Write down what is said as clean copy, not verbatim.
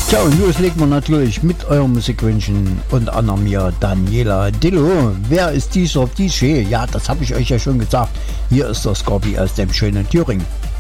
Tja, und los legen wir natürlich mit eurem Musikwünschen, unter anderem hier Daniela Dillo. Wer ist dieser DJ? Ja, das habe ich euch ja schon gesagt. Hier ist der Scorpi aus dem schönen Thüringen.